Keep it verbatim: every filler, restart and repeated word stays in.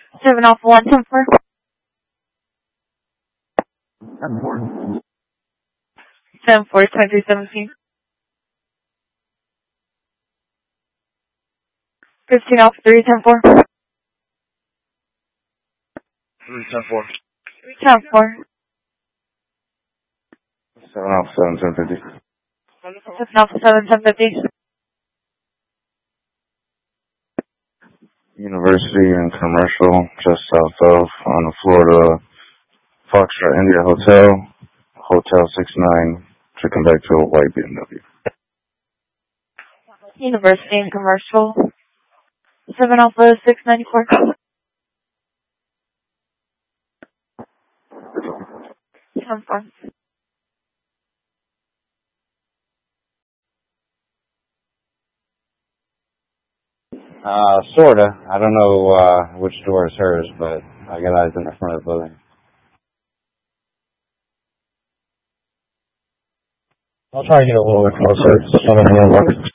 seven Alpha one, ten four. seven four, twenty-three seventeen. fifteen Alpha three, ten four. three ten four. three ten four. seven Alpha seven, ten fifty. seven Alpha seven, ten fifty. University and Commercial, just south of, on the Florida Foxtrot India Hotel, Hotel six nine, to come back to a white B M W. University and Commercial. seven Alpha six ninety-four. ten four. Uh, sorta. I don't know, uh, which door is hers, but I got eyes in the front of the building. I'll try to get a little bit closer. Some of the